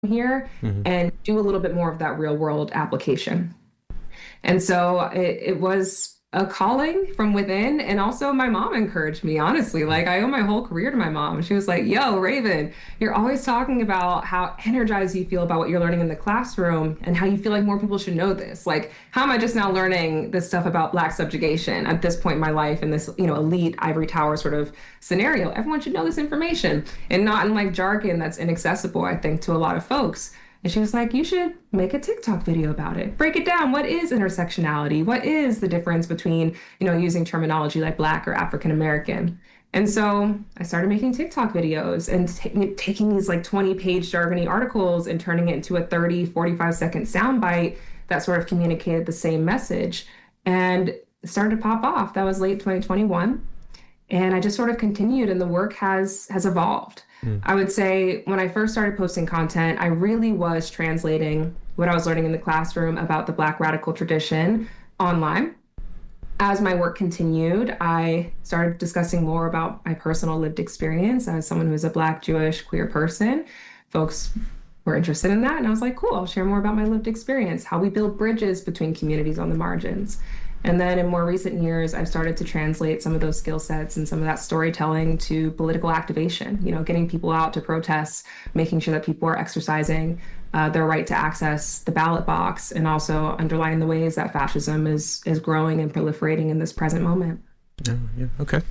here Hmm. and do a little bit more of that real world application. And so it was a calling from within. And also, my mom encouraged me, honestly. Like, I owe my whole career to my mom. She was like, Yo, Raven, you're always talking about how energized you feel about what you're learning in the classroom and how you feel like more people should know this. Like, how am I just now learning this stuff about Black subjugation at this point in my life in this, elite ivory tower sort of scenario? Everyone should know this information and not in like jargon that's inaccessible, I think, to a lot of folks. And she was like, you should make a TikTok video about it. Break it down. What is intersectionality? What is the difference between, using terminology like Black or African American? And so I started making TikTok videos and taking these like 20-page jargony articles and turning it into a 30, 45-second soundbite that sort of communicated the same message. And it started to pop off. That was late 2021. And I just sort of continued, and the work has evolved. Mm. I would say when I first started posting content, I really was translating what I was learning in the classroom about the Black radical tradition online. As my work continued, I started discussing more about my personal lived experience as someone who is a Black, Jewish, queer person. Folks were interested in that, and I was like, cool, I'll share more about my lived experience, how we build bridges between communities on the margins. And then in more recent years, I've started to translate some of those skill sets and some of that storytelling to political activation, getting people out to protest, making sure that people are exercising their right to access the ballot box, and also underlining the ways that fascism is growing and proliferating in this present moment. Oh, yeah. Okay.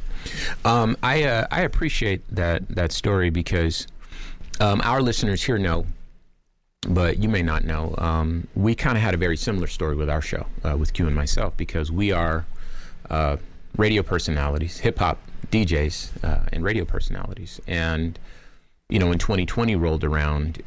I appreciate that story because our listeners here know, but you may not know, we kind of had a very similar story with our show, with Q and myself, because we are radio personalities, hip hop DJs, and radio personalities. And, when 2020 rolled around,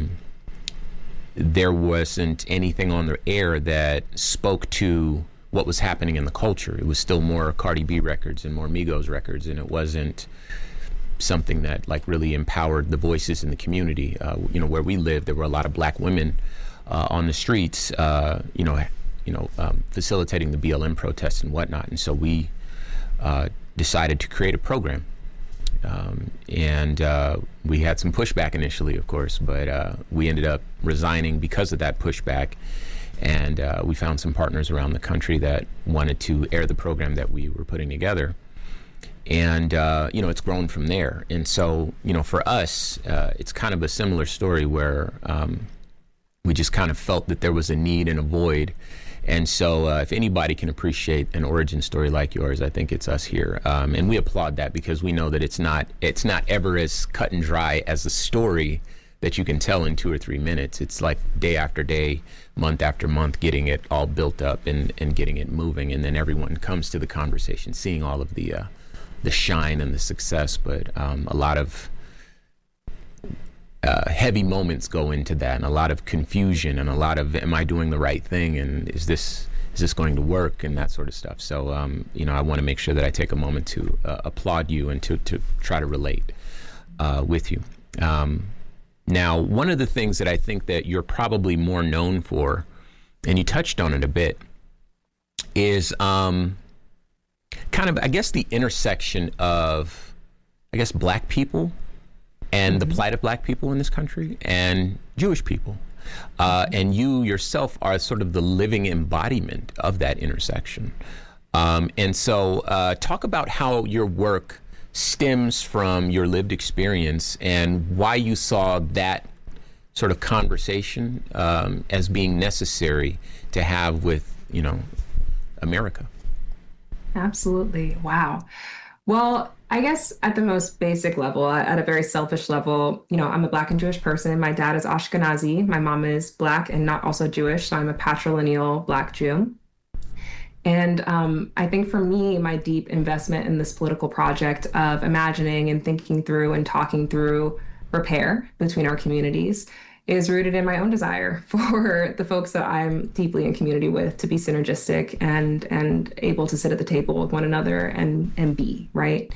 there wasn't anything on the air that spoke to what was happening in the culture. It was still more Cardi B records and more Migos records, and it wasn't something that like really empowered the voices in the community. Where we lived, there were a lot of Black women on the streets, facilitating the BLM protests and whatnot. And so we decided to create a program. And we had some pushback initially, of course, but we ended up resigning because of that pushback. And we found some partners around the country that wanted to air the program that we were putting together. And, it's grown from there. And so, for us, it's kind of a similar story where we just kind of felt that there was a need and a void. And so if anybody can appreciate an origin story like yours, I think it's us here. And we applaud that because we know that it's not ever as cut and dry as a story that you can tell in 2 or 3 minutes. It's like day after day, month after month, getting it all built up and getting it moving. And then everyone comes to the conversation, seeing all of the shine and the success, but a lot of heavy moments go into that, and a lot of confusion, and a lot of, am I doing the right thing, and is this going to work, and that sort of stuff. So I want to make sure that I take a moment to applaud you and to try to relate with you. Now, one of the things that I think that you're probably more known for, and you touched on it a bit, is kind of, I guess, the intersection of, Black people and the plight of Black people in this country and Jewish people. And you yourself are sort of the living embodiment of that intersection. And so talk about how your work stems from your lived experience and why you saw that sort of conversation as being necessary to have with, America. Absolutely. Wow. Well, I guess at the most basic level, at a very selfish level, I'm a Black and Jewish person. My dad is Ashkenazi. My mom is Black and not also Jewish. So I'm a patrilineal Black Jew. And I think for me, my deep investment in this political project of imagining and thinking through and talking through repair between our communities is rooted in my own desire for the folks that I'm deeply in community with to be synergistic and able to sit at the table with one another and be, right?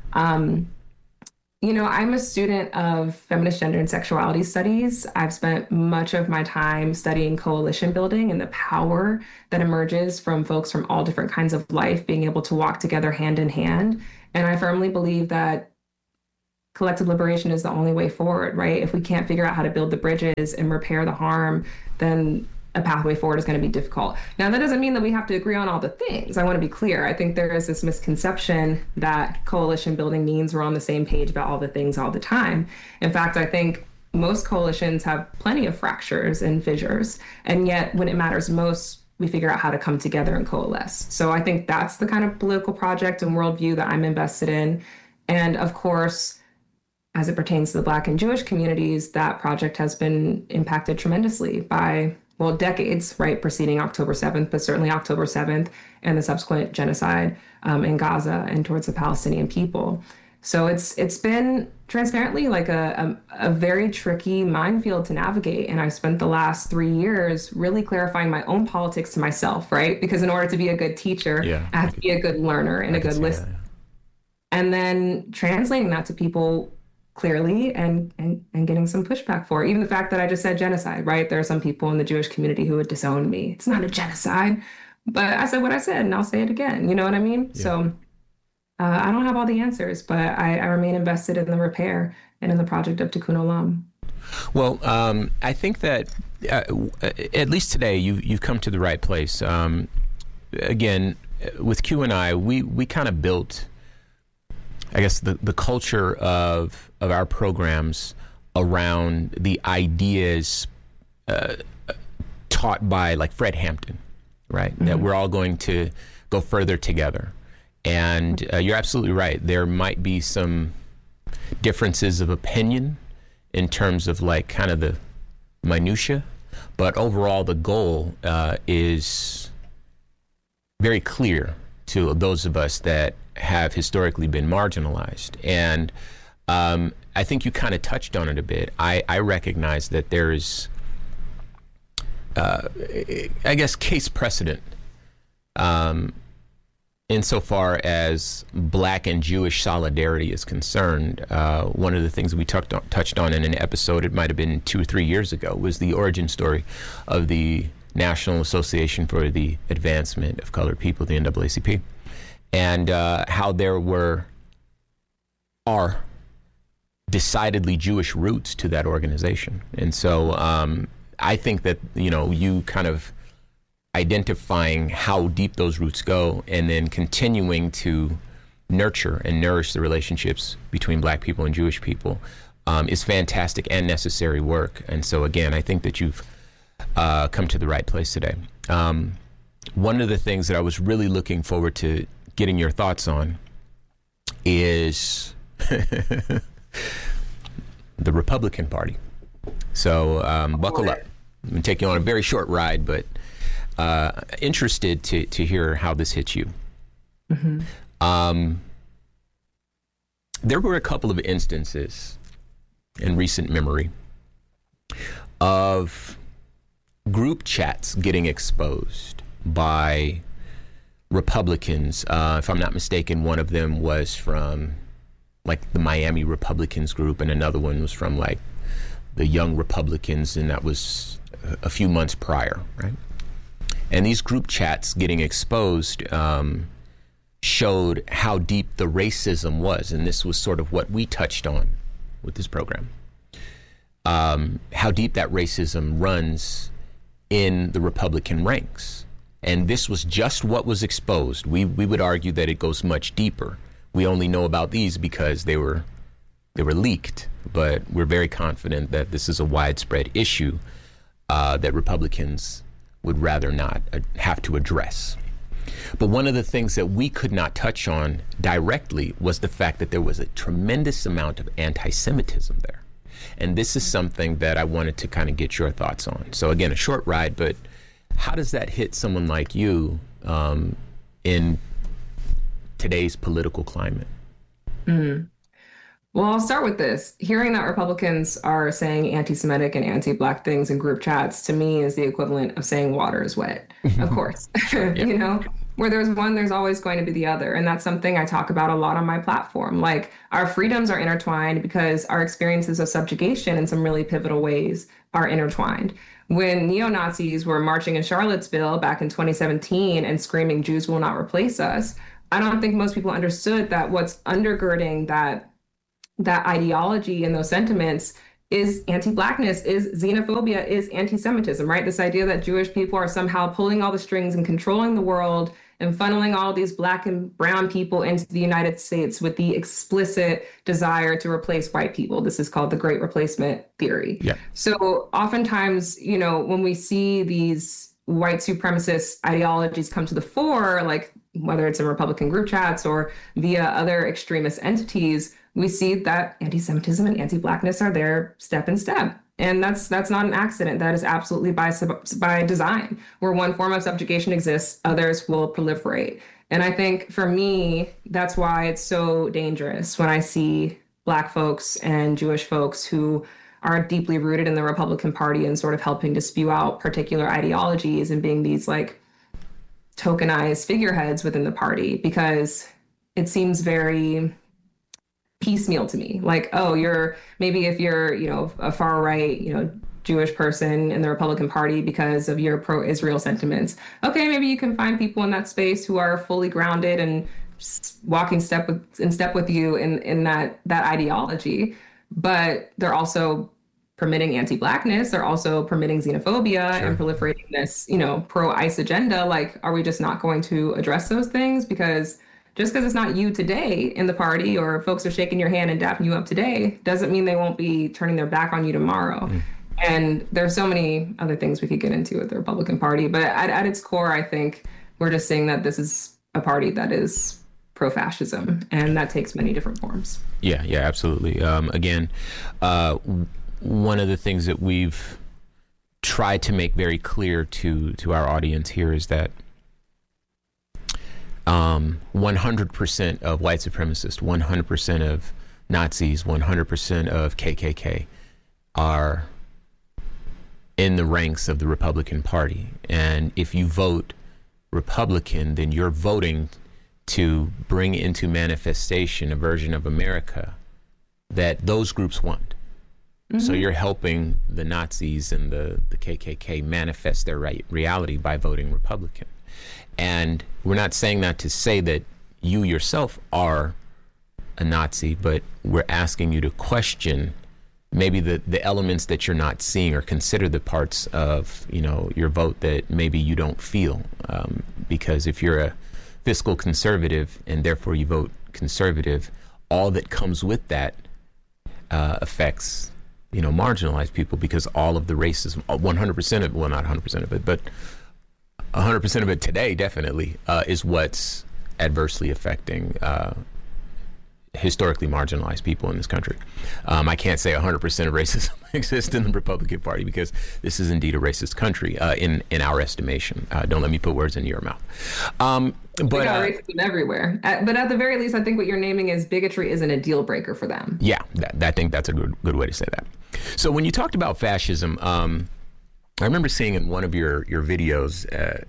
I'm a student of feminist gender and sexuality studies. I've spent much of my time studying coalition building and the power that emerges from folks from all different kinds of life being able to walk together hand in hand. And I firmly believe that collective liberation is the only way forward, right? If we can't figure out how to build the bridges and repair the harm, then a pathway forward is going to be difficult. Now, that doesn't mean that we have to agree on all the things. I want to be clear. I think there is this misconception that coalition building means we're on the same page about all the things all the time. In fact, I think most coalitions have plenty of fractures and fissures, and yet when it matters most, we figure out how to come together and coalesce. So I think that's the kind of political project and worldview that I'm invested in. And of course, as it pertains to the Black and Jewish communities, that project has been impacted tremendously by, well, decades, right, preceding October 7th, but certainly October 7th and the subsequent genocide in Gaza and towards the Palestinian people. So it's been transparently like a very tricky minefield to navigate. And I've spent the last 3 years really clarifying my own politics to myself, right? Because in order to be a good teacher, I have to be a good learner and a good listener. And then translating that to people clearly and getting some pushback for it. Even the fact that I just said genocide, right? There are some people in the Jewish community who would disown me. It's not a genocide, but I said what I said and I'll say it again. You know what I mean? Yeah. So I don't have all the answers, but I remain invested in the repair and in the project of Tikkun Olam. Well, I think that at least today you've come to the right place. Again, with Q&I, we kind of built, I guess, the culture of our programs around the ideas taught by like Fred Hampton, right? Mm-hmm. That we're all going to go further together. And you're absolutely right. There might be some differences of opinion in terms of like kind of the minutia, but overall the goal is very clear to those of us that have historically been marginalized. And I think you kind of touched on it a bit. I recognize that there is, I guess, case precedent insofar as Black and Jewish solidarity is concerned. One of the things we touched on in an episode, it might have been 2 or 3 years ago, was the origin story of the National Association for the Advancement of Colored People, the NAACP, and how there are decidedly Jewish roots to that organization. And so I think that, you kind of identifying how deep those roots go and then continuing to nurture and nourish the relationships between Black people and Jewish people is fantastic and necessary work. And so, again, I think that you've come to the right place today. One of the things that I was really looking forward to getting your thoughts on is the Republican Party. So buckle up. I'm going to take you on a very short ride, but interested to hear how this hits you. Mm-hmm. There were a couple of instances in recent memory of group chats getting exposed by Republicans. If I'm not mistaken, one of them was from like the Miami Republicans group, and another one was from like the Young Republicans, and that was a few months prior, right? And these group chats getting exposed showed how deep the racism was. And this was sort of what we touched on with this program. How deep that racism runs in the Republican ranks. And this was just what was exposed. We would argue that it goes much deeper. We only know about these because they were leaked. But we're very confident that this is a widespread issue that Republicans would rather not have to address. But one of the things that we could not touch on directly was the fact that there was a tremendous amount of anti-Semitism there. And this is something that I wanted to kind of get your thoughts on. So again, a short ride, but how does that hit someone like you in today's political climate? Mm. Well, I'll start with this. Hearing that Republicans are saying anti-Semitic and anti-Black things in group chats, to me, is the equivalent of saying water is wet, of course. Sure, yeah. Where there's one, there's always going to be the other. And that's something I talk about a lot on my platform. Like, our freedoms are intertwined because our experiences of subjugation in some really pivotal ways are intertwined. When neo-Nazis were marching in Charlottesville back in 2017 and screaming, "Jews will not replace us," I don't think most people understood that what's undergirding that that ideology and those sentiments is anti-Blackness, is xenophobia, is anti-Semitism, right? This idea that Jewish people are somehow pulling all the strings and controlling the world and funneling all these Black and brown people into the United States with the explicit desire to replace white people. This is called the Great Replacement theory. Yeah. So oftentimes, when we see these white supremacist ideologies come to the fore, like whether it's in Republican group chats or via other extremist entities, we see that anti-Semitism and anti-Blackness are there step in step. And that's not an accident. That is absolutely by design. Where one form of subjugation exists, others will proliferate. And I think for me, that's why it's so dangerous when I see Black folks and Jewish folks who are deeply rooted in the Republican Party and sort of helping to spew out particular ideologies and being these like tokenized figureheads within the party, because it seems very piecemeal to me. Like, oh, if you're, a far right, Jewish person in the Republican Party because of your pro-Israel sentiments. Okay, maybe you can find people in that space who are fully grounded and walking in step with you in that ideology. But they're also permitting anti-Blackness. They're also permitting xenophobia and proliferating this, pro-ICE agenda. Like, are we just not going to address those things? Because just because it's not you today in the party or folks are shaking your hand and dapping you up today doesn't mean they won't be turning their back on you tomorrow. And there's so many other things we could get into with the Republican Party. But at its core, I think we're just saying that this is a party that is pro-fascism, and that takes many different forms. Yeah, absolutely. Again, one of the things that we've tried to make very clear to our audience here is that 100% of white supremacists, 100% of Nazis, 100% of KKK are in the ranks of the Republican Party. And if you vote Republican, then you're voting to bring into manifestation a version of America that those groups want. Mm-hmm. So you're helping the Nazis and the KKK manifest their reality by voting Republican. And we're not saying that to say that you yourself are a Nazi, but we're asking you to question maybe the elements that you're not seeing, or consider the parts of, your vote that maybe you don't feel. Because if you're a fiscal conservative and therefore you vote conservative, all that comes with that affects, marginalized people, because all of the racism, 100% of, well, not 100% of it, but 100% of it today definitely is what's adversely affecting historically marginalized people in this country. I can't say 100% of racism exists in the Republican Party, because this is indeed a racist country in our estimation. Don't let me put words into your mouth. But we got racism everywhere. But at the very least, I think what you're naming is bigotry isn't a deal breaker for them. Yeah, I think that's a good way to say that. So when you talked about fascism, I remember seeing in one of your videos,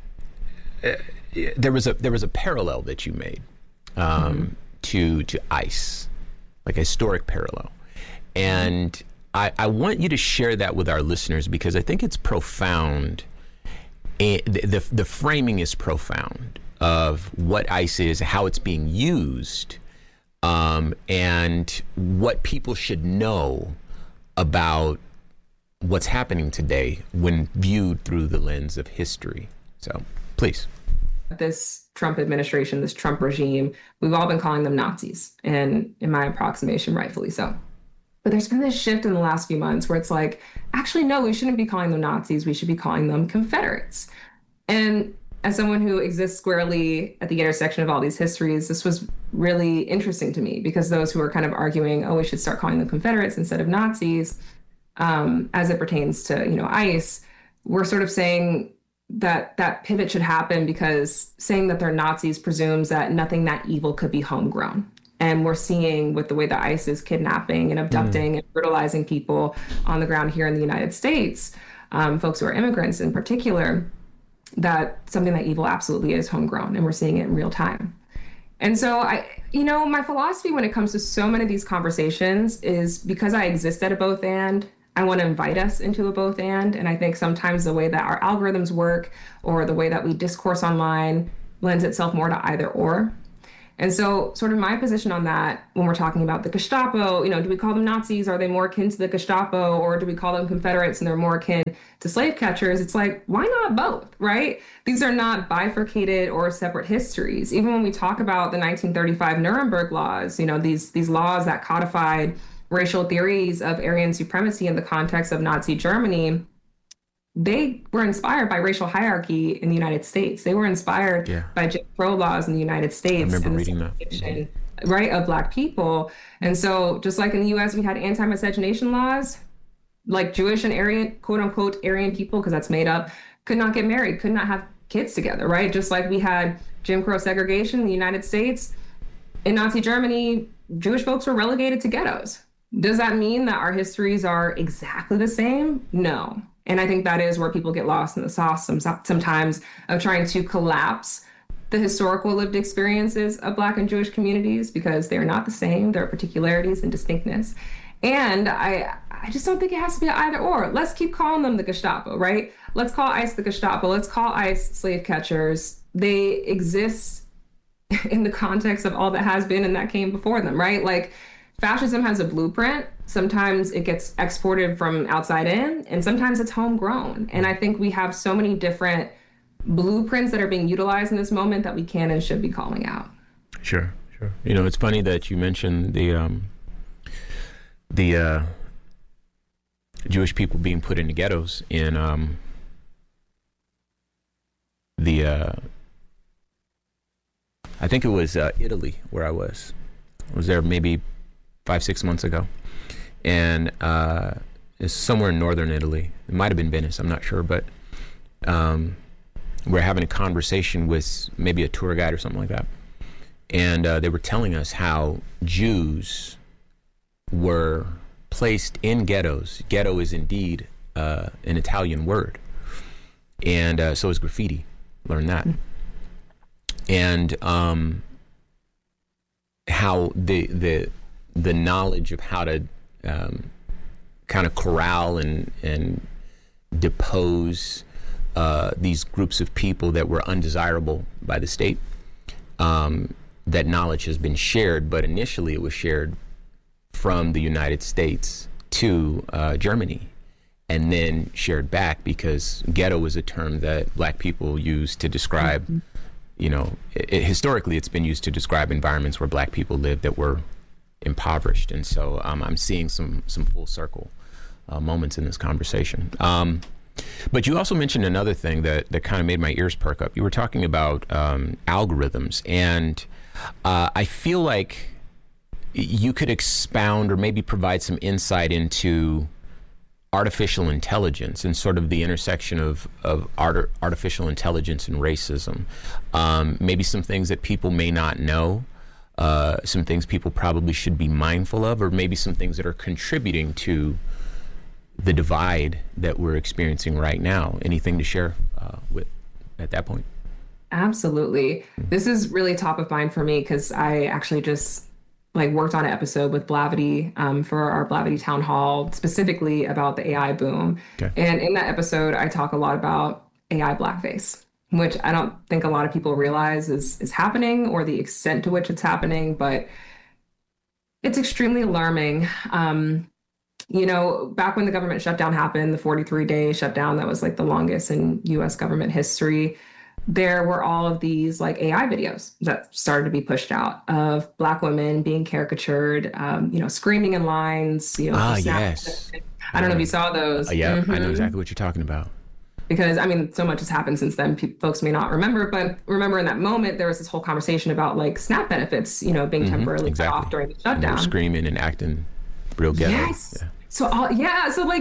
there was a parallel that you made to ICE, like a historic parallel. And I want you to share that with our listeners, because I think it's profound. The framing is profound of what ICE is, how it's being used, and what people should know about what's happening today when viewed through the lens of history. So, please. This Trump administration, this Trump regime, we've all been calling them Nazis, and in my approximation, rightfully so. But there's been this shift in the last few months where it's like, actually, no, we shouldn't be calling them Nazis. We should be calling them Confederates. And as someone who exists squarely at the intersection of all these histories, this was really interesting to me, because those who are kind of arguing, oh, we should start calling them Confederates instead of Nazis, as it pertains to, ICE, we're sort of saying that pivot should happen, because saying that they're Nazis presumes that nothing that evil could be homegrown. And we're seeing with the way that ICE is kidnapping and abducting and brutalizing people on the ground here in the United States, folks who are immigrants in particular, that something that evil absolutely is homegrown, and we're seeing it in real time. And so my philosophy when it comes to so many of these conversations is, because I exist at a both and, I want to invite us into a both and I think sometimes the way that our algorithms work, or the way that we discourse online, lends itself more to either or. And so, sort of my position on that when we're talking about the Gestapo, do we call them Nazis? Are they more akin to the Gestapo, or do we call them Confederates and they're more akin to slave catchers? It's like, why not both, right? These are not bifurcated or separate histories. Even when we talk about the 1935 Nuremberg laws, these laws that codified racial theories of Aryan supremacy in the context of Nazi Germany, they were inspired by racial hierarchy in the United States. They were inspired by Jim Crow laws in the United States. I remember and reading that. Right, of Black people. And so just like in the US, we had anti-miscegenation laws, like Jewish and Aryan, quote unquote, Aryan people, because that's made up, could not get married, could not have kids together, right? Just like we had Jim Crow segregation in the United States. In Nazi Germany, Jewish folks were relegated to ghettos. Does that mean that our histories are exactly the same? No. And I think that is where people get lost in the sauce sometimes of trying to collapse the historical lived experiences of Black and Jewish communities, because they're not the same. There are particularities and distinctness. And I just don't think it has to be either or. Let's keep calling them the Gestapo, right? Let's call ICE the Gestapo. Let's call ICE slave catchers. They exist in the context of all that has been and that came before them, right? Like, fascism has a blueprint. Sometimes it gets exported from outside in, and sometimes it's homegrown. And I think we have so many different blueprints that are being utilized in this moment that we can and should be calling out. Sure. It's funny that you mentioned the Jewish people being put into ghettos in I think it was Italy, where I was. I was there maybe 5-6 months ago, and it's somewhere in northern Italy. It might have been Venice, I'm not sure, but we're having a conversation with maybe a tour guide or something like that, and they were telling us how Jews were placed in ghettos. Ghetto is indeed an Italian word, and so is graffiti. Learned that. And how the knowledge of how to kind of corral and depose these groups of people that were undesirable by the state, that knowledge has been shared, but initially it was shared from the United States to Germany, and then shared back, because ghetto is a term that Black people use to describe, historically it's been used to describe environments where Black people live that were impoverished. And so I'm seeing some full circle moments in this conversation. But you also mentioned another thing that kind of made my ears perk up. You were talking about algorithms, and I feel like you could expound or maybe provide some insight into artificial intelligence and sort of the intersection of artificial intelligence and racism. Maybe some things that people may not know, some things people probably should be mindful of, or maybe some things that are contributing to the divide that we're experiencing right now. Anything to share with at that point? Absolutely. This is really top of mind for me, because I actually just worked on an episode with Blavity for our Blavity Town Hall, specifically about the AI boom. Okay. And in that episode, I talk a lot about AI blackface, which I don't think a lot of people realize is happening, or the extent to which it's happening, but it's extremely alarming. Back when the government shutdown happened, the 43-day shutdown that was the longest in US government history, there were all of these AI videos that started to be pushed out of Black women being caricatured, screaming in lines, yes. I don't know if you saw those. Yeah, I know exactly what you're talking about. Because, so much has happened since then. Folks may not remember, but remember in that moment, there was this whole conversation about SNAP benefits, being temporarily cut off during the shutdown. And they were screaming and acting real ghetto. Yes. Yeah. So all these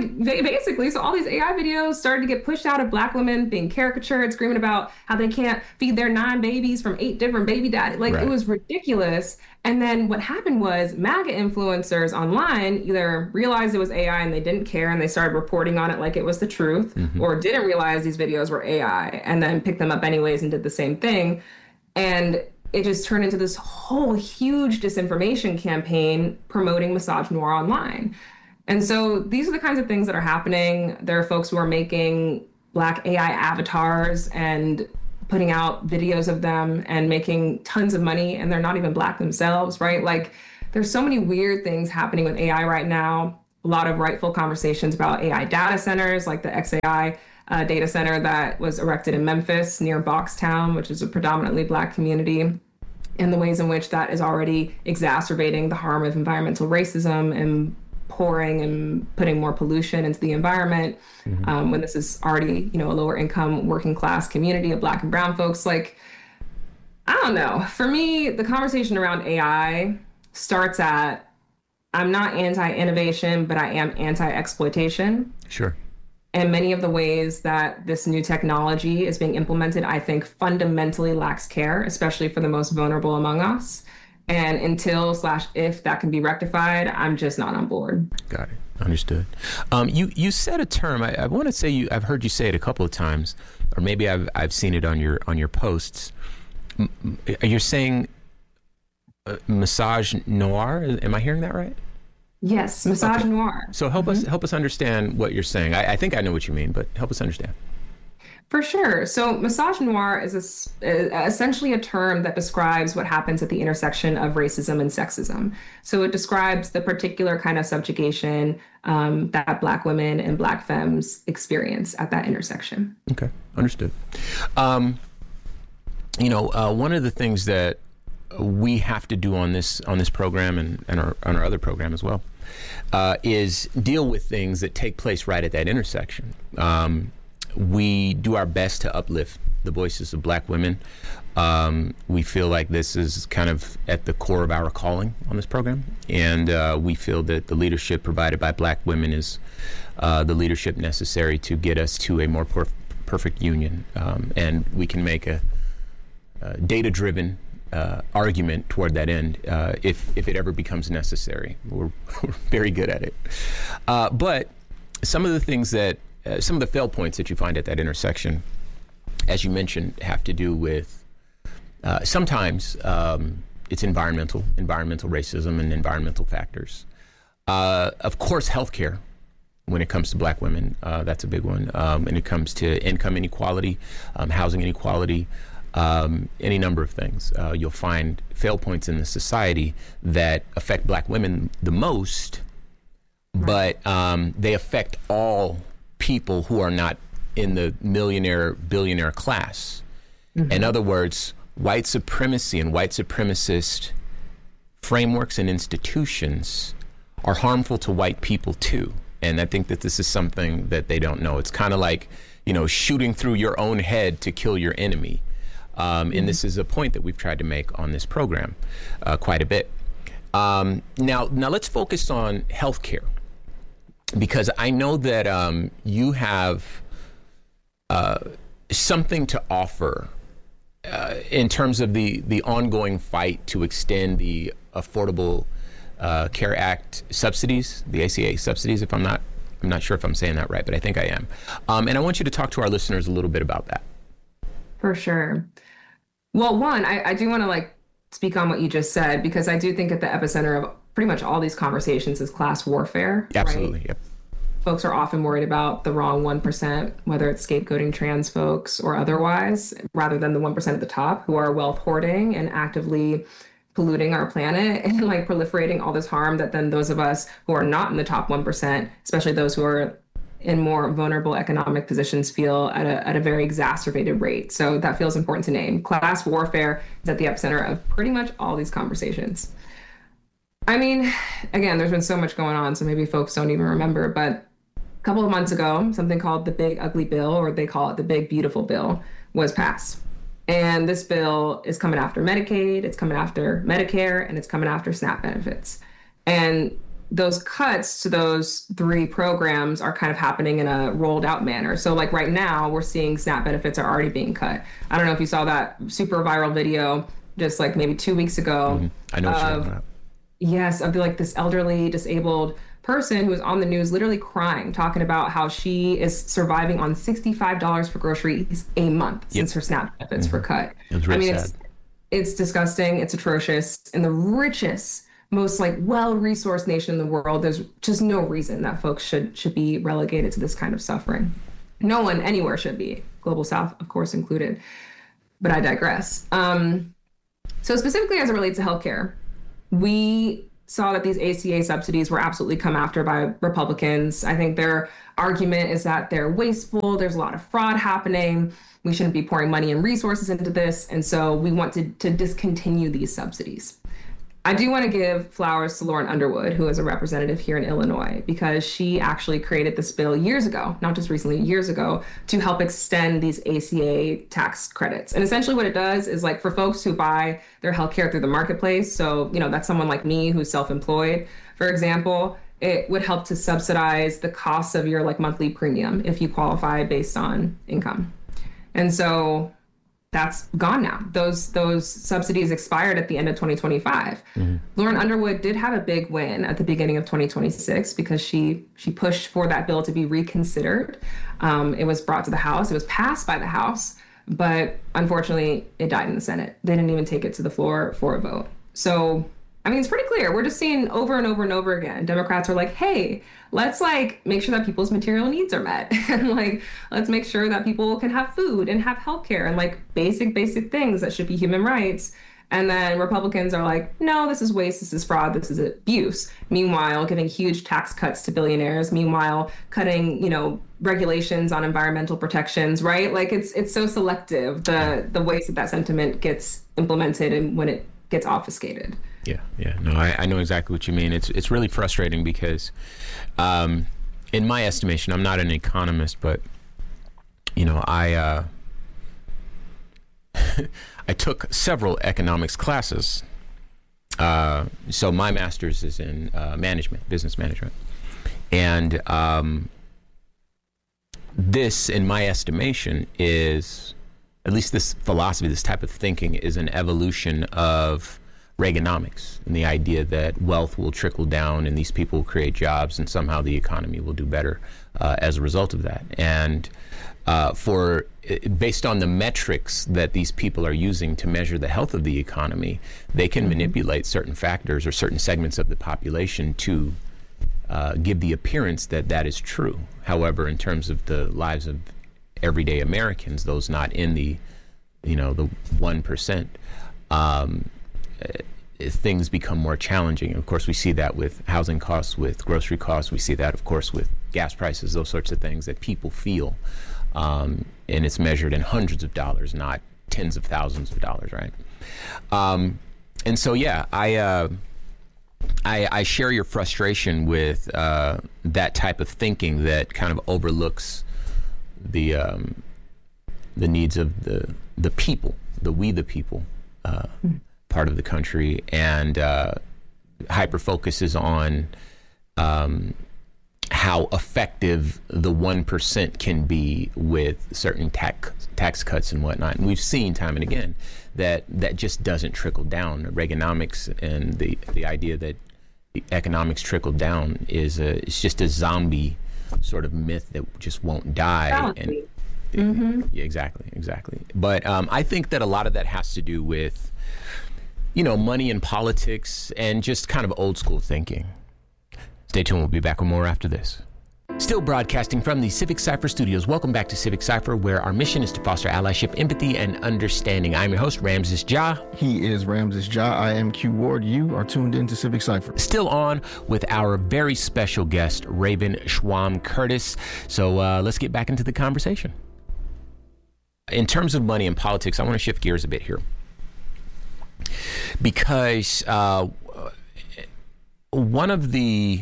AI videos started to get pushed out of Black women being caricatured, screaming about how they can't feed their 9 babies from 8 different baby daddies. Right. It was ridiculous. And then what happened was MAGA influencers online either realized it was AI and they didn't care, and they started reporting on it like it was the truth, or didn't realize these videos were AI and then picked them up anyways and did the same thing. And it just turned into this whole huge disinformation campaign promoting misogynoir online. And so these are the kinds of things that are happening. There are folks who are making Black AI avatars and putting out videos of them and making tons of money, and they're not even Black themselves, right? Like, there's so many weird things happening with AI right now. A lot of rightful conversations about AI data centers, like the XAI data center that was erected in Memphis near Boxtown, which is a predominantly Black community, and the ways in which that is already exacerbating the harm of environmental racism and pouring and putting more pollution into the environment, when this is already, a lower income working class community of Black and brown folks. Like, I don't know. For me, the conversation around AI starts at, I'm not anti-innovation, but I am anti-exploitation. Sure. And many of the ways that this new technology is being implemented, I think fundamentally lacks care, especially for the most vulnerable among us. And until/if that can be rectified, I'm just not on board. Got it. Understood. You said a term. I want to say I've heard you say it a couple of times, or maybe I've seen it on your posts. You're saying misogynoir. Am I hearing that right? Yes, misogynoir. Okay. So help us understand what you're saying. I think I know what you mean, but help us understand. For sure. So misogynoir is essentially a term that describes what happens at the intersection of racism and sexism. So it describes the particular kind of subjugation that Black women and Black femmes experience at that intersection. Okay, understood. One of the things that we have to do on this program and on our other program as well is deal with things that take place right at that intersection. We do our best to uplift the voices of Black women. We feel like this is kind of at the core of our calling on this program. And we feel that the leadership provided by Black women is the leadership necessary to get us to a more perfect union. And we can make a data-driven argument toward that end if it ever becomes necessary. We're very good at it. But some of the things that some of the fail points that you find at that intersection, as you mentioned, have to do with sometimes it's environmental racism and environmental factors. Of course, healthcare, when it comes to Black women, that's a big one. When it comes to income inequality, housing inequality, any number of things. You'll find fail points in the society that affect Black women the most, but they affect all people who are not in the millionaire, billionaire class. In other words, white supremacy and white supremacist frameworks and institutions are harmful to white people too. And I think that this is something that they don't know. It's kind of like, shooting through your own head to kill your enemy. And this is a point that we've tried to make on this program quite a bit. Now let's focus on healthcare, because I know that you have something to offer in terms of the ongoing fight to extend the Affordable Care Act subsidies, the ACA subsidies, I'm not sure if I'm saying that right, but I think I am. And I want you to talk to our listeners a little bit about that. For sure. Well, one, I do want to speak on what you just said, because I do think at the epicenter of pretty much all these conversations is class warfare. Absolutely. Right? Yep. Folks are often worried about the wrong 1%, whether it's scapegoating trans folks or otherwise, rather than the 1% at the top who are wealth hoarding and actively polluting our planet and proliferating all this harm that then those of us who are not in the top 1%, especially those who are in more vulnerable economic positions, feel at a very exacerbated rate. So that feels important to name. Class warfare is at the epicenter of pretty much all these conversations. I mean, again, there's been so much going on, so maybe folks don't even remember, but a couple of months ago, something called the Big Ugly Bill, or they call it the Big Beautiful Bill, was passed. And this bill is coming after Medicaid, it's coming after Medicare, and it's coming after SNAP benefits. And those cuts to those three programs are kind of happening in a rolled out manner. So right now we're seeing SNAP benefits are already being cut. I don't know if you saw that super viral video just maybe 2 weeks ago. Mm-hmm. I know what you're talking about. Yes, of this elderly disabled person who was on the news literally crying, talking about how she is surviving on $65 for groceries a month since her SNAP benefits were cut. It's really sad. It's disgusting. It's atrocious. In the richest, most well-resourced nation in the world, there's just no reason that folks should be relegated to this kind of suffering. No one anywhere should be, Global South, of course, included. but I digress. So specifically as it relates to healthcare, we saw that these ACA subsidies were absolutely come after by Republicans. I think their argument is that they're wasteful. There's a lot of fraud happening. We shouldn't be pouring money and resources into this. And so we want to discontinue these subsidies. I do want to give flowers to Lauren Underwood, who is a representative here in Illinois, because she actually created this bill years ago, not just recently, years ago, to help extend these ACA tax credits. And essentially what it does is like for folks who buy their healthcare through the marketplace, so, that's someone like me who's self-employed, for example, it would help to subsidize the cost of your like monthly premium if you qualify based on income. And so that's gone now. Those subsidies expired at the end of 2025. Mm-hmm. Lauren Underwood did have a big win at the beginning of 2026 because she pushed for that bill to be reconsidered. It was brought to the House. It was passed by the House, but unfortunately, it died in the Senate. They didn't even take it to the floor for a vote. So, it's pretty clear. We're just seeing over and over and over again. Democrats are like, hey, let's like make sure that people's material needs are met. And like, let's make sure that people can have food and have healthcare and like basic things that should be human rights. And then Republicans are like, no, this is waste. This is fraud. This is abuse. Meanwhile, giving huge tax cuts to billionaires. Meanwhile, cutting, regulations on environmental protections, right? Like it's so selective, the ways that sentiment gets implemented and when it gets obfuscated. Yeah. No, I know exactly what you mean. It's really frustrating because, in my estimation, I'm not an economist, but I I took several economics classes. So my master's is in business management, and this, in my estimation, is at least this philosophy, this type of thinking, is an evolution of Reaganomics and the idea that wealth will trickle down and these people will create jobs and somehow the economy will do better as a result of that. And based on the metrics that these people are using to measure the health of the economy, they can manipulate certain factors or certain segments of the population to give the appearance that that is true. However, in terms of the lives of everyday Americans, those not in the 1%, things become more challenging. And of course, we see that with housing costs, with grocery costs. We see that, of course, with gas prices, those sorts of things that people feel. And it's measured in hundreds of dollars, not tens of thousands of dollars, right? And so, yeah, I share your frustration with that type of thinking that kind of overlooks the needs of the people, we the people, part of the country, and hyper focuses on how effective the 1% can be with certain tax cuts and whatnot. And we've seen time and again that just doesn't trickle down. Reaganomics and the idea that the economics trickle down is it's just a zombie sort of myth that just won't die. And yeah, exactly. But I think that a lot of that has to do with money and politics and just kind of old school thinking. Stay tuned. We'll be back with more after this. Still broadcasting from the Civic Cypher studios. Welcome back to Civic Cypher, where our mission is to foster allyship, empathy, and understanding. I'm your host, Ramses Ja. He is Ramses Ja. I am Q Ward. You are tuned in to Civic Cypher. Still on with our very special guest, Raven Schwam Curtis. So let's get back into the conversation. In terms of money and politics, I want to shift gears a bit here. Because one of the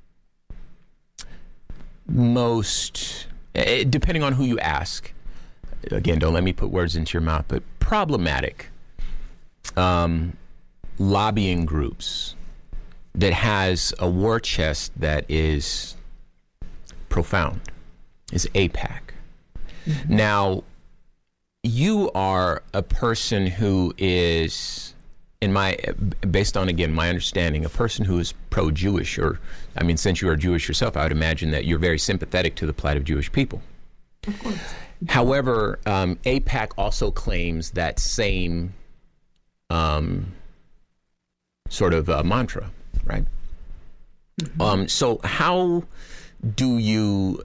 most, depending on who you ask, again, don't let me put words into your mouth, but problematic lobbying groups that has a war chest that is profound is AIPAC. Mm-hmm. Now, you are a person who is, based on, again, my understanding, a person who is pro-Jewish, or, since you are Jewish yourself, I would imagine that you're very sympathetic to the plight of Jewish people. Of course. However, AIPAC also claims that same sort of mantra, right? Mm-hmm. So how do you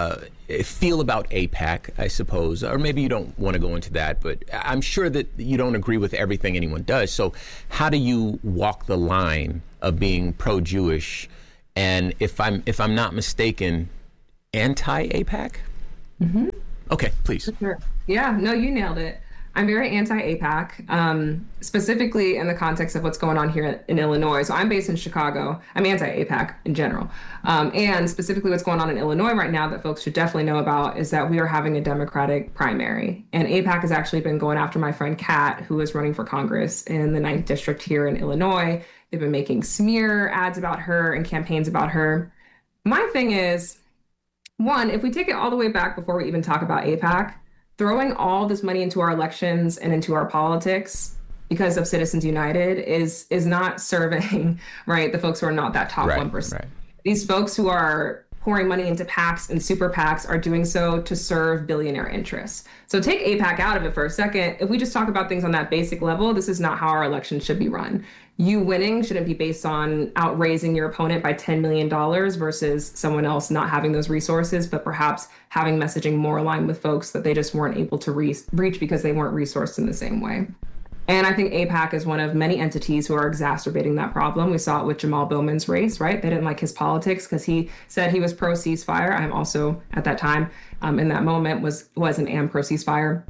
feel about AIPAC, I suppose? Or maybe you don't want to go into that, but I'm sure that you don't agree with everything anyone does. So how do you walk the line of being pro-Jewish and, if I'm not mistaken, anti-AIPAC? Mm-hmm. Okay, please. Sure. Yeah, no, you nailed it. I'm very anti-AIPAC, specifically in the context of what's going on here in Illinois. So I'm based in Chicago. I'm anti-AIPAC in general. And specifically what's going on in Illinois right now that folks should definitely know about is that we are having a Democratic primary. And AIPAC has actually been going after my friend Kat, who is running for Congress in the 9th District here in Illinois. They've been making smear ads about her and campaigns about her. My thing is, one, if we take it all the way back before we even talk about AIPAC, throwing all this money into our elections and into our politics because of Citizens United is not serving, right, the folks who are not that top 1%. Right. These folks who are pouring money into PACs and super PACs are doing so to serve billionaire interests. So take AIPAC out of it for a second. If we just talk about things on that basic level, this is not how our elections should be run. You winning shouldn't be based on outraising your opponent by $10 million versus someone else not having those resources, but perhaps having messaging more aligned with folks that they just weren't able to reach because they weren't resourced in the same way. And I think AIPAC is one of many entities who are exacerbating that problem. We saw it with Jamal Bowman's race, right? They didn't like his politics because he said he was pro ceasefire. I'm also at that time in that moment was and am pro ceasefire.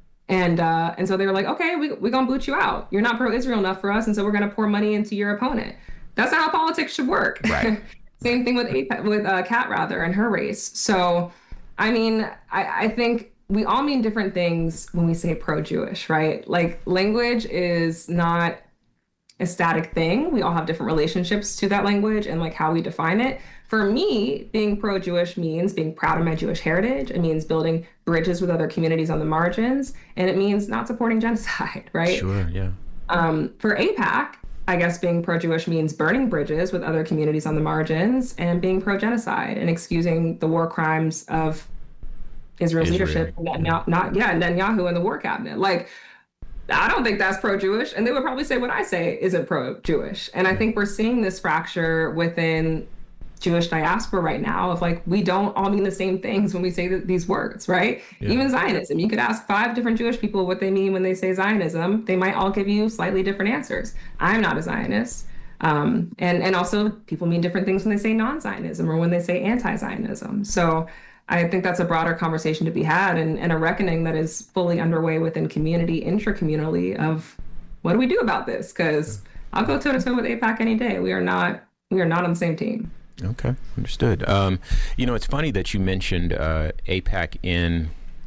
And so they were like, okay, we're going to boot you out. You're not pro-Israel enough for us. And so we're going to pour money into your opponent. That's not how politics should work. Right. Same thing with Kat rather and her race. So, I mean, I think we all mean different things when we say pro-Jewish, right? Like language is not a static thing. We all have different relationships to that language and like how we define it. For me, being pro-Jewish means being proud of my Jewish heritage. It means building bridges with other communities on the margins. And it means not supporting genocide, right? Sure, yeah. For AIPAC, I guess being pro-Jewish means burning bridges with other communities on the margins and being pro-genocide and excusing the war crimes of Israel's leadership, Netanyahu and the war cabinet. Like, I don't think that's pro-Jewish. And they would probably say what I say isn't pro-Jewish. And I think we're seeing this fracture within Jewish diaspora right now of like, we don't all mean the same things when we say these words, right? Yeah. Even Zionism, you could ask 5 different Jewish people what they mean when they say Zionism. They might all give you slightly different answers. I'm not a Zionist. And also people mean different things when they say non-Zionism or when they say anti-Zionism. So I think that's a broader conversation to be had and a reckoning that is fully underway within community, intracommunally of what do we do about this? Because I'll go toe-to-toe with AIPAC any day. We are not on the same team. Okay, understood. It's funny that you mentioned AIPAC in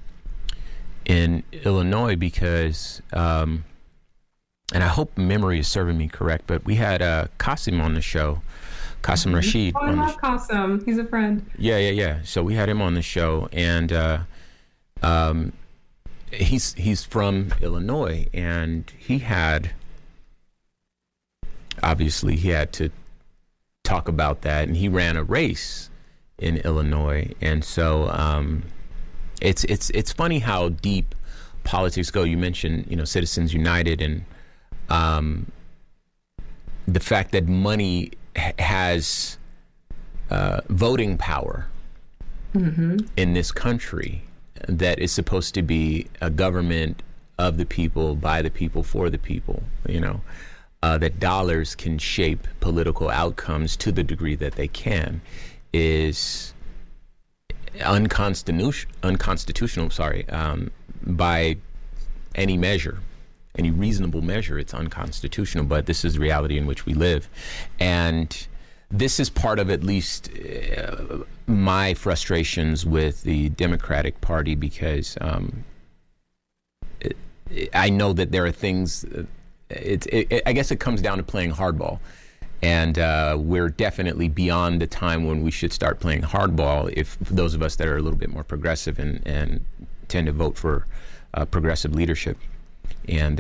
Illinois because, and I hope memory is serving me correct, but we had Qasim on the show, Qasim Rashid. Oh, I love Qasim. He's a friend. Yeah. So we had him on the show, and he's from Illinois, and he had to talk about that, and he ran a race in Illinois, and so it's funny how deep politics go. You mentioned Citizens United and the fact that money has voting power in this country that is supposed to be a government of the people, by the people, for the people, that dollars can shape political outcomes to the degree that they can is unconstitutional, by any measure, any reasonable measure. It's unconstitutional, but this is the reality in which we live. And this is part of at least my frustrations with the Democratic Party because I know that there are things... I guess it comes down to playing hardball, and we're definitely beyond the time when we should start playing hardball. If those of us that are a little bit more progressive and tend to vote for progressive leadership, and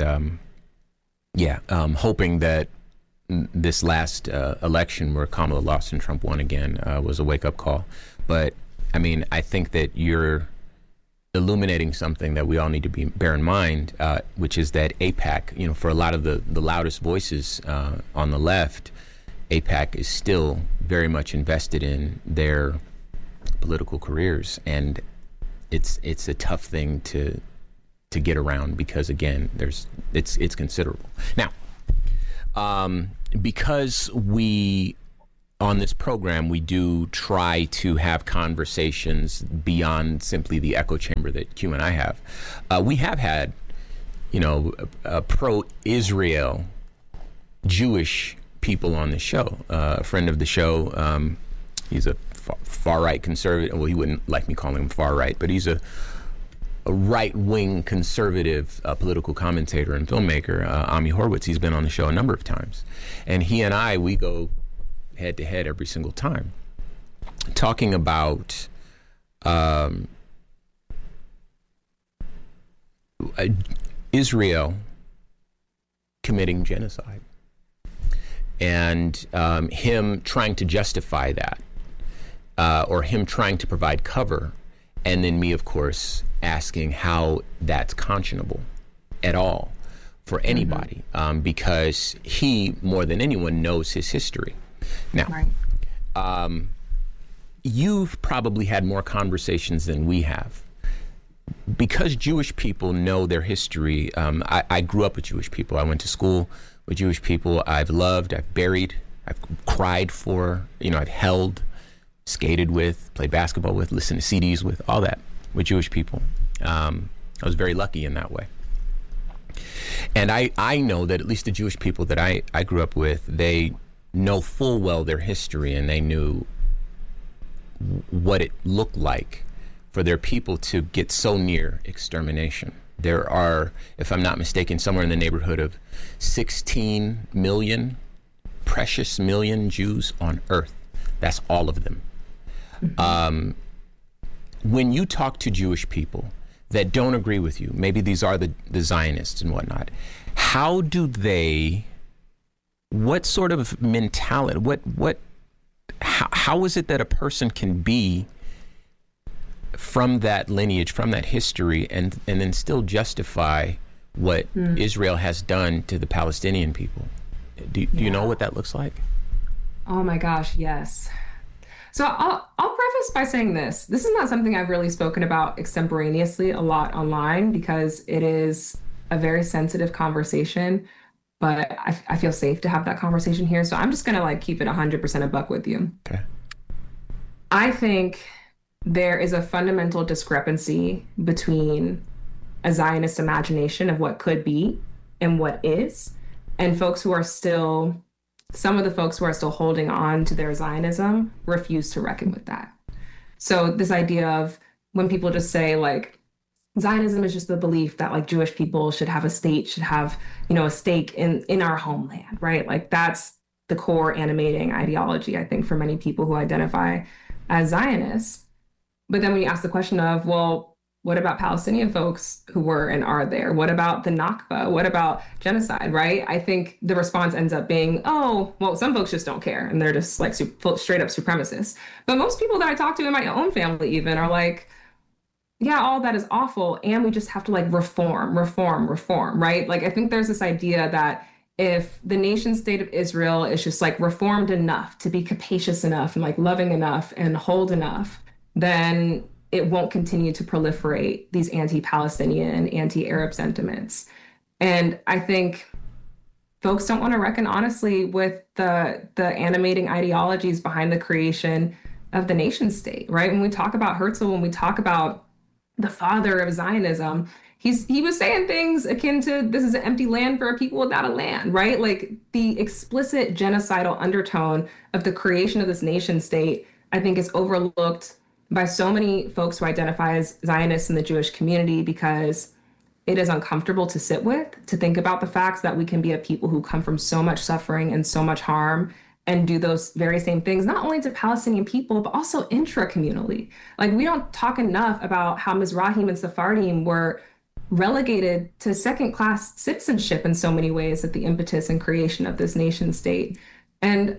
hoping that this last election where Kamala lost and Trump won again was a wake-up call. But I mean, I think that you're illuminating something that we all need to bear in mind, which is that AIPAC, for a lot of the loudest voices on the left, AIPAC is still very much invested in their political careers, and it's a tough thing to get around because, again, it's considerable. Now, because we on this program, we do try to have conversations beyond simply the echo chamber that Q and I have. We have had, pro-Israel Jewish people on the show. A friend of the show, he's a far-right conservative. Well, he wouldn't like me calling him far-right, but he's a right-wing conservative political commentator and filmmaker, Ami Horowitz. He's been on the show a number of times. And he and I, we go head-to-head every single time, talking about Israel committing genocide and him trying to justify that, or him trying to provide cover, and then me, of course, asking how that's conscionable at all for anybody, because he, more than anyone, knows his history. Now, right. You've probably had more conversations than we have. Because Jewish people know their history, I grew up with Jewish people. I went to school with Jewish people. I've loved, I've buried, I've cried for, I've held, skated with, played basketball with, listened to CDs with, all that with Jewish people. I was very lucky in that way. And I know that at least the Jewish people that I grew up with, they know full well their history, and they knew what it looked like for their people to get so near extermination. There are, if I'm not mistaken, somewhere in the neighborhood of 16 million, precious million Jews on earth. That's all of them. When you talk to Jewish people that don't agree with you, maybe these are the Zionists and whatnot, how do they, what sort of mentality, how is it that a person can be from that lineage, from that history, and then still justify what Israel has done to the Palestinian people? Do you know what that looks like? Oh my gosh, yes. So I'll preface by saying this. This is not something I've really spoken about extemporaneously a lot online, because it is a very sensitive conversation, but I feel safe to have that conversation here. So I'm just going to keep it 100% a buck with you. Okay. I think there is a fundamental discrepancy between a Zionist imagination of what could be and what is, and folks who are still, some of the folks who are still holding on to their Zionism refuse to reckon with that. So this idea of when people just say Zionism is just the belief that Jewish people should have a state, should have, a stake in our homeland, right? That's the core animating ideology, I think, for many people who identify as Zionists. But then when you ask the question of, well, what about Palestinian folks who were and are there? What about the Nakba? What about genocide, right? I think the response ends up being, oh, well, some folks just don't care, and they're just straight up supremacists. But most people that I talk to in my own family even are like, yeah, all that is awful, and we just have to reform, right? I think there's this idea that if the nation state of Israel is just reformed enough to be capacious enough and loving enough and hold enough, then it won't continue to proliferate these anti-Palestinian, anti-Arab sentiments. And I think folks don't want to reckon honestly with the animating ideologies behind the creation of the nation state, right? When we talk about Herzl, when we talk about the father of Zionism, he was saying things akin to, this is an empty land for a people without a land, right? The explicit genocidal undertone of the creation of this nation state, I think, is overlooked by so many folks who identify as Zionists in the Jewish community, because it is uncomfortable to sit with, to think about the facts that we can be a people who come from so much suffering and so much harm and do those very same things, not only to Palestinian people, but also intra-communally. We don't talk enough about how Mizrahim and Sephardim were relegated to second-class citizenship in so many ways at the impetus and creation of this nation state. And,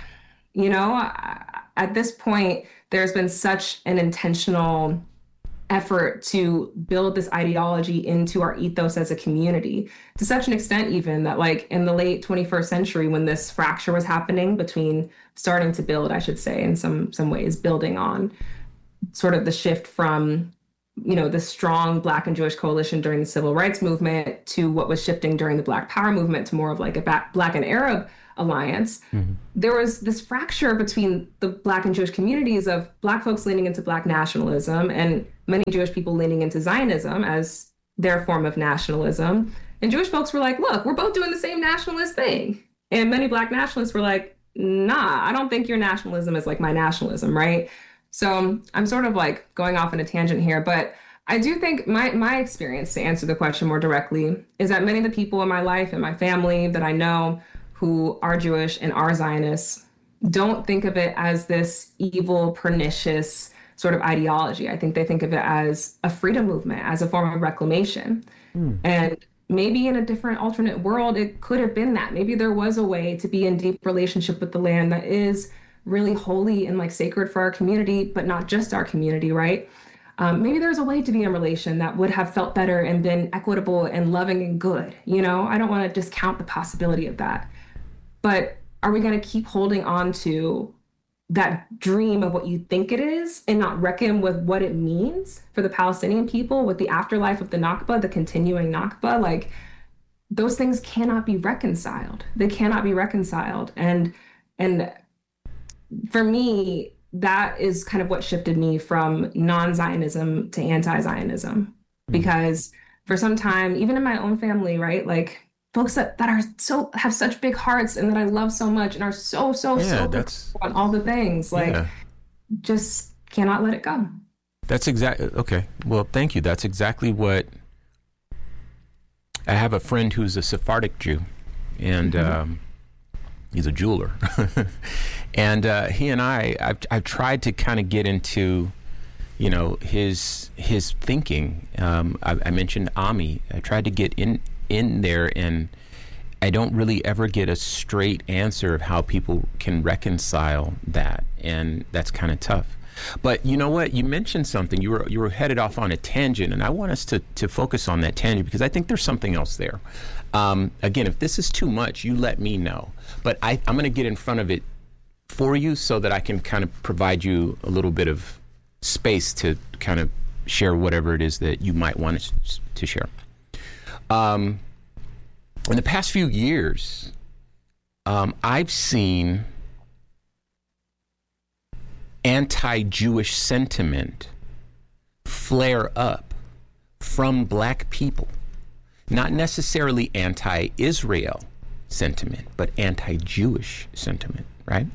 at this point, there's been such an intentional effort to build this ideology into our ethos as a community, to such an extent even that like in the late 21st century, when this fracture was happening between starting to build, I should say, in some ways, building on sort of the shift from, you know, the strong Black and Jewish coalition during the civil rights movement to what was shifting during the Black Power movement to more of like a Black and Arab alliance, there was this fracture between the Black and Jewish communities of Black folks leaning into Black nationalism and many Jewish people leaning into Zionism as their form of nationalism. And Jewish folks were like, look, we're both doing the same nationalist thing. And many Black nationalists were like, nah, I don't think your nationalism is like my nationalism, right? So I'm sort of like going off on a tangent here, but I do think my experience, to answer the question more directly, is that many of the people in my life and my family that I know who are Jewish and are Zionists don't think of it as this evil, pernicious sort of ideology. I think they think of it as a freedom movement, as a form of reclamation. And maybe in a different alternate world, it could have been that. Maybe there was a way to be in deep relationship with the land that is really holy and like sacred for our community, but not just our community, right? Maybe there's a way to be in relation that would have felt better and been equitable and loving and good. You know, I don't want to discount the possibility of that. But are we going to keep holding on to that dream of what you think it is and not reckon with what it means for the Palestinian people, with the afterlife of the Nakba, the continuing Nakba? Like, those things cannot be reconciled. They cannot be reconciled. And for me, that is kind of what shifted me from non-Zionism to anti-Zionism. Because for some time, even in my own family, right, like folks that are have such big hearts and that I love so much and are so on all the things, like just cannot let it go. That's exactly, okay. Well, thank you. That's exactly what, I have a friend who's a Sephardic Jew, and he's a jeweler. And he and I've tried to kind of get into, you know, his thinking. I mentioned Ami. I tried to get in there, and I don't really ever get a straight answer of how people can reconcile that, and that's kind of tough. But you know what? You mentioned something. You were headed off on a tangent, and I want us to focus on that tangent because I think there's something else there. Again, if this is too much, you let me know. But I'm going to get in front of it for you so that I can kind of provide you a little bit of space to kind of share whatever it is that you might want to share. In the past few years, I've seen anti-Jewish sentiment flare up from Black people. Not necessarily anti-Israel sentiment, but anti-Jewish sentiment, right?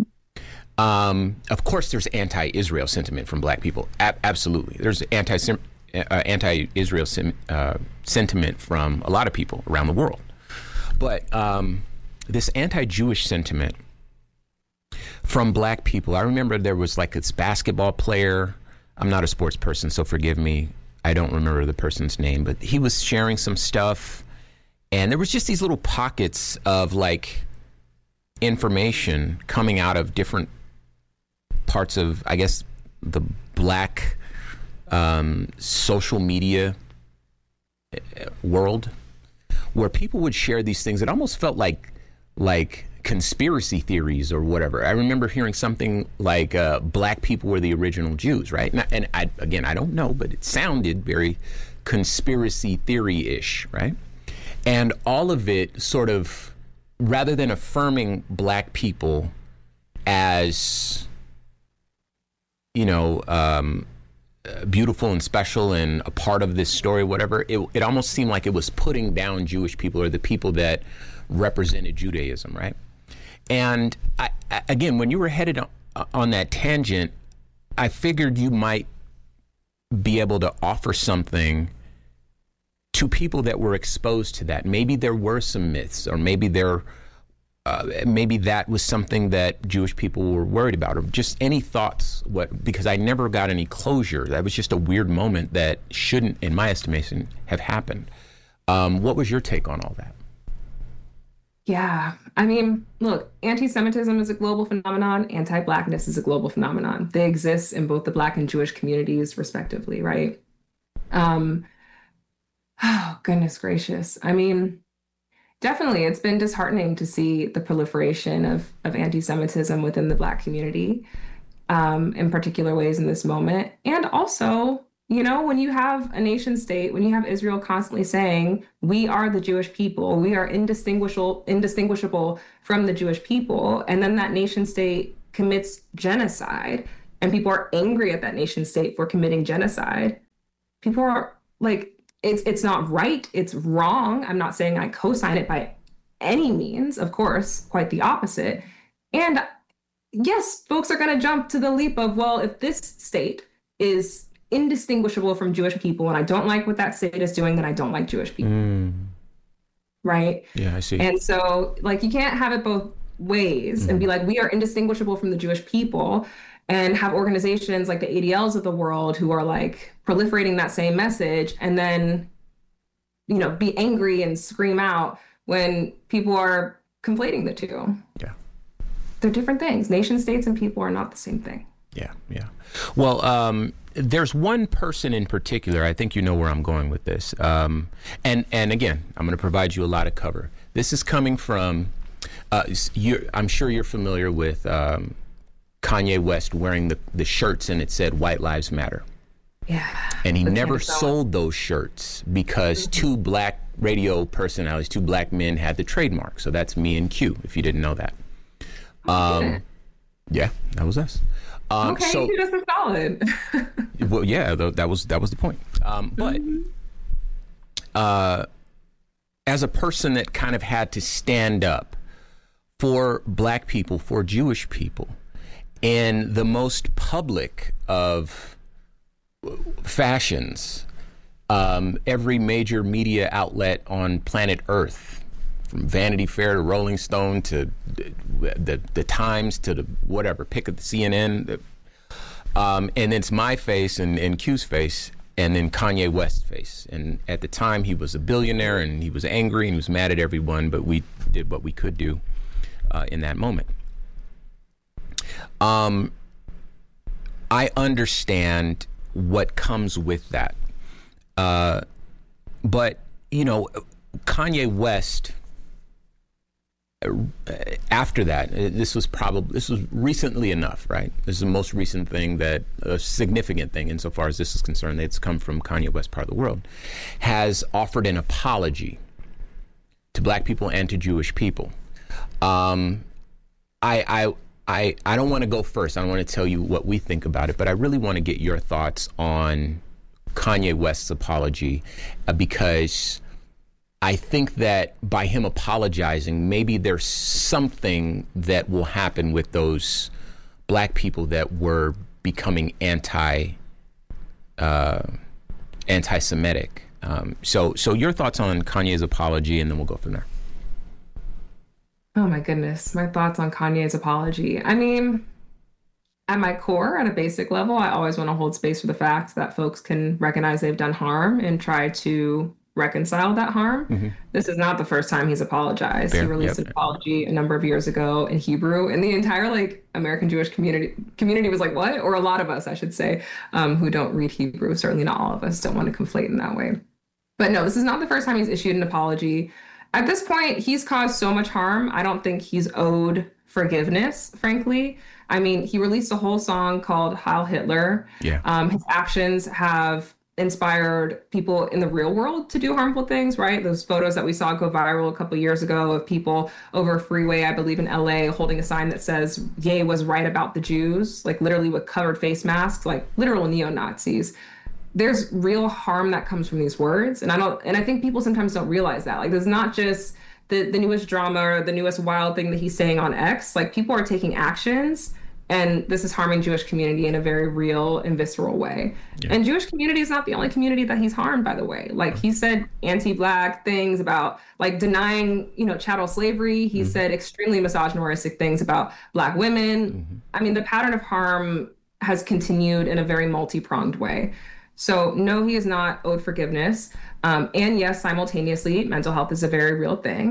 Of course, there's anti-Israel sentiment from Black people. Absolutely. There's anti-Israel sentiment from a lot of people around the world. But this anti-Jewish sentiment from Black people, I remember there was like this basketball player. I'm not a sports person, so forgive me. I don't remember the person's name, but he was sharing some stuff. And there was just these little pockets of like information coming out of different parts of, I guess, the Black social media world, where people would share these things. It almost felt like conspiracy theories or whatever. I remember hearing something like Black people were the original Jews, right? And I don't know, but it sounded very conspiracy theory-ish, right? And all of it sort of, rather than affirming Black people as, you know, beautiful and special and a part of this story, whatever, it almost seemed like it was putting down Jewish people or the people that represented Judaism, right? And again, when you were headed on that tangent, I figured you might be able to offer something to people that were exposed to that. Maybe there were some myths, or maybe maybe that was something that Jewish people were worried about, or just any thoughts. Because I never got any closure. That was just a weird moment that shouldn't, in my estimation, have happened. What was your take on all that? Yeah. I mean, look, anti-Semitism is a global phenomenon. Anti-Blackness is a global phenomenon. They exist in both the Black and Jewish communities, respectively, right? Um, oh, goodness gracious. I mean, definitely, it's been disheartening to see the proliferation of anti-Semitism within the Black community, in particular ways in this moment. And also, when you have a nation state, when you have Israel constantly saying, we are the Jewish people, we are indistinguishable from the Jewish people, and then that nation state commits genocide, and people are angry at that nation state for committing genocide. People are like, it's not right, it's wrong. I'm not saying I co-sign it by any means, of course, quite the opposite. And yes, folks are going to jump to the leap of, well, if this state is indistinguishable from Jewish people and I don't like what that state is doing, then I don't like Jewish people. Right? Yeah, I see. And so, like, you can't have it both ways and be like, we are indistinguishable from the Jewish people, and have organizations like the ADLs of the world who are like proliferating that same message, and then, be angry and scream out when people are conflating the two. Yeah. They're different things. Nation states and people are not the same thing. Yeah, yeah. Well, there's one person in particular, I think you know where I'm going with this. And again, I'm going to provide you a lot of cover. This is coming from, I'm sure you're familiar with Kanye West wearing the shirts and it said White Lives Matter. Yeah. And he never sold those shirts because two Black radio personalities, two Black men had the trademark. So that's me and Q, if you didn't know that. Yeah, that was us. Okay, so, you just a solid. Well, yeah, that was the point. But as a person that kind of had to stand up for Black people, for Jewish people, in the most public of fashions, every major media outlet on planet Earth, from Vanity Fair to Rolling Stone to the Times to the whatever, pick at the CNN, and it's my face and Q's face, and then Kanye West's face. And at the time, he was a billionaire, and he was angry, and he was mad at everyone, but we did what we could do in that moment. I understand what comes with that. But, Kanye West, after that, this was recently enough, right? This is the most recent thing a significant thing insofar as this is concerned, that's come from Kanye West part of the world, has offered an apology to Black people and to Jewish people. I don't want to go first. I don't want to tell you what we think about it, but I really want to get your thoughts on Kanye West's apology, because I think that by him apologizing, maybe there's something that will happen with those Black people that were becoming anti-Semitic. So your thoughts on Kanye's apology, and then we'll go from there. Oh my goodness, my thoughts on Kanye's apology. I mean, at my core, at a basic level, I always want to hold space for the fact that folks can recognize they've done harm and try to reconcile that harm. Mm-hmm. This is not the first time he's apologized. Fair. He released an apology a number of years ago in Hebrew, and the entire American Jewish community was like, what? Or a lot of us, I should say, who don't read Hebrew. Certainly not all of us don't want to conflate in that way. But no, this is not the first time he's issued an apology. At this point, he's caused so much harm. I don't think he's owed forgiveness, frankly. I mean, he released a whole song called Heil Hitler. Yeah. His actions have inspired people in the real world to do harmful things, right? Those photos that we saw go viral a couple of years ago of people over a freeway, I believe in LA, holding a sign that says, Ye was right about the Jews, like literally with covered face masks, like literal neo-Nazis. There's real harm that comes from these words. And I think people sometimes don't realize that. Like, there's not just the newest drama or the newest wild thing that he's saying on X. Like, people are taking actions, and this is harming Jewish community in a very real and visceral way. Yeah. And Jewish community is not the only community that he's harmed, by the way. Like, he said anti-Black things about like denying, chattel slavery. He said extremely misogynistic things about Black women. Mm-hmm. I mean, the pattern of harm has continued in a very multi-pronged way. So no, he is not owed forgiveness. And yes, simultaneously, mental health is a very real thing.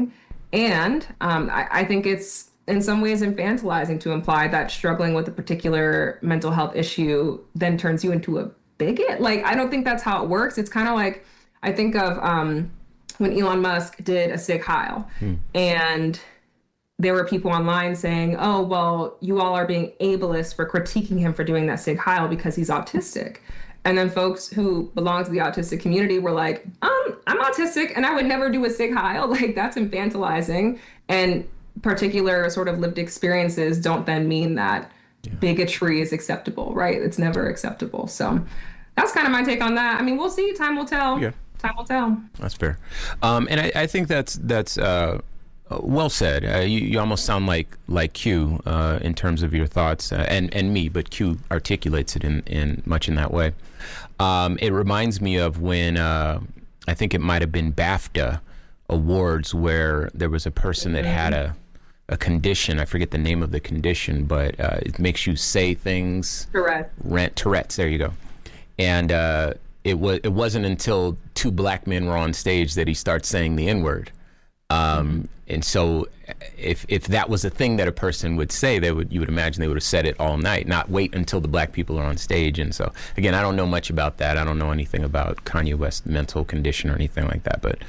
And I think it's in some ways infantilizing to imply that struggling with a particular mental health issue then turns you into a bigot. Like, I don't think that's how it works. It's kind of like I think of when Elon Musk did a Sig Heil, and there were people online saying, oh, well, you all are being ableist for critiquing him for doing that Sig Heil because he's autistic. And then folks who belong to the autistic community were like, I'm autistic and I would never do a Sig Heil. Like, that's infantilizing. And particular sort of lived experiences don't then mean that bigotry is acceptable, right? It's never acceptable. So that's kind of my take on that. I mean, we'll see. Time will tell. Yeah. Time will tell. That's fair. And I think that's well said. You almost sound like Q in terms of your thoughts, and me, but Q articulates it in much in that way. It reminds me of when I think it might have been BAFTA awards where there was a person that had a condition. I forget the name of the condition, but it makes you say things. Tourette's. There you go. And it wasn't until two black men were on stage that he starts saying the N-word. And so if that was a thing that a person would say, you would imagine they would have said it all night, not wait until the black people are on stage. And so, again, I don't know much about that. I don't know anything about Kanye West's mental condition or anything like that. But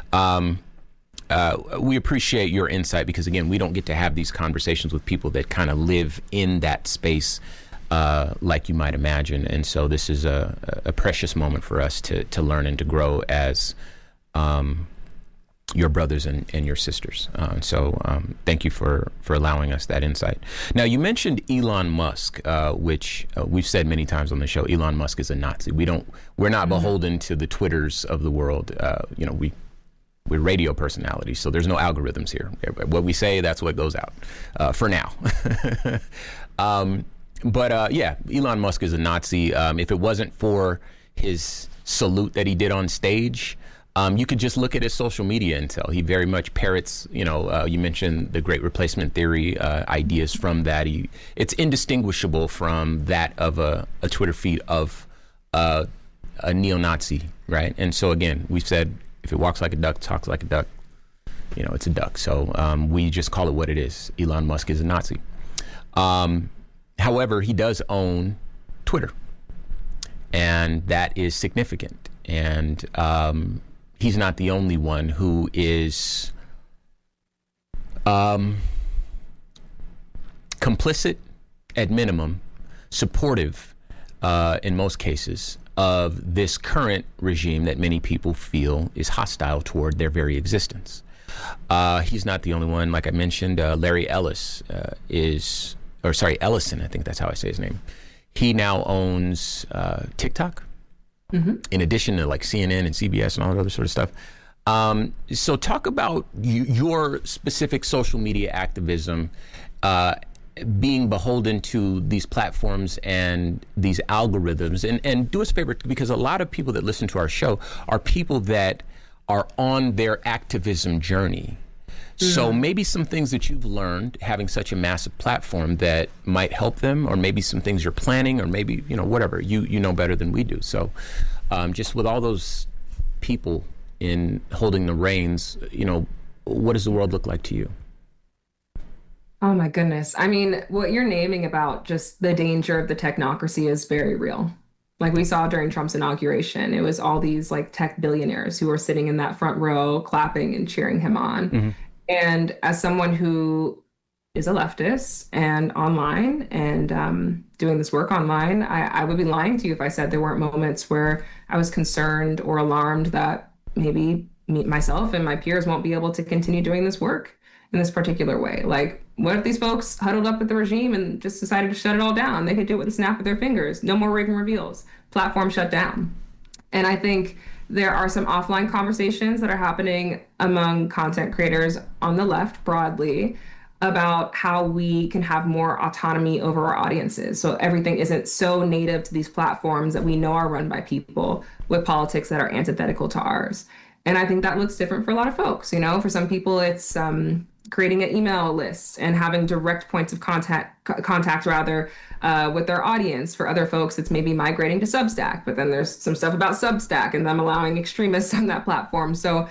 we appreciate your insight because, again, we don't get to have these conversations with people that kind of live in that space like you might imagine. And so this is a precious moment for us to learn and to grow as your brothers and your sisters. So thank you for allowing us that insight. Now, you mentioned Elon Musk, which we've said many times on the show. Elon Musk is a Nazi. We're not beholden to the Twitters of the world. We're radio personalities, so there's no algorithms here. What we say, that's what goes out for now. But Elon Musk is a Nazi. If it wasn't for his salute that he did on stage, you could just look at his social media and tell he very much parrots, you mentioned the Great Replacement Theory ideas from that. It's indistinguishable from that of a Twitter feed of a neo-Nazi, right? And so, again, we've said if it walks like a duck, talks like a duck, it's a duck. So we just call it what it is. Elon Musk is a Nazi. However, he does own Twitter, and that is significant. And he's not the only one who is complicit, at minimum, supportive in most cases of this current regime that many people feel is hostile toward their very existence. He's not the only one. Like I mentioned, Larry Ellison, I think that's how I say his name. He now owns TikTok. In addition to like CNN and CBS and all that other sort of stuff. So talk about your specific social media activism, being beholden to these platforms and these algorithms. And do us a favor, because a lot of people that listen to our show are people that are on their activism journey. So maybe some things that you've learned having such a massive platform that might help them, or maybe some things you're planning, or maybe, whatever, you know better than we do. So just with all those people in holding the reins, what does the world look like to you? Oh my goodness. I mean, what you're naming about just the danger of the technocracy is very real. Like we saw during Trump's inauguration, it was all these like tech billionaires who were sitting in that front row clapping and cheering him on. And as someone who is a leftist and online and doing this work online, I would be lying to you if I said there weren't moments where I was concerned or alarmed that maybe myself and my peers won't be able to continue doing this work in this particular way. Like, what if these folks huddled up with the regime and just decided to shut it all down? They could do it with a snap of their fingers. No more Reagan reveals. Platform shut down. And I think there are some offline conversations that are happening among content creators on the left broadly about how we can have more autonomy over our audiences. So everything isn't so native to these platforms that we know are run by people with politics that are antithetical to ours. And I think that looks different for a lot of folks. For some people, it's creating an email list and having direct points of contact with their audience. For other folks, it's maybe migrating to Substack, but then there's some stuff about Substack and them allowing extremists on that platform. So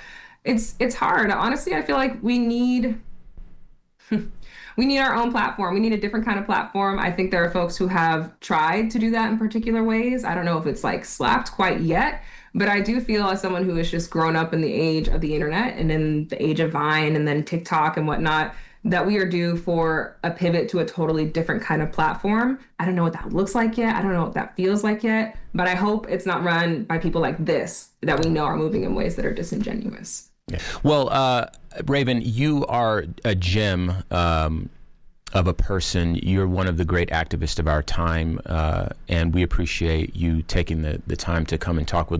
It's hard. Honestly, I feel like we need we need our own platform. We need a different kind of platform. I think there are folks who have tried to do that in particular ways. I don't know if it's like slapped quite yet, but I do feel as someone who has just grown up in the age of the internet and in the age of Vine and then TikTok and whatnot, that we are due for a pivot to a totally different kind of platform. I don't know what that looks like yet. I don't know what that feels like yet, but I hope it's not run by people like this that we know are moving in ways that are disingenuous. Yeah. Well, Raven, you are a gem of a person. You're one of the great activists of our time, and we appreciate you taking the time to come and talk with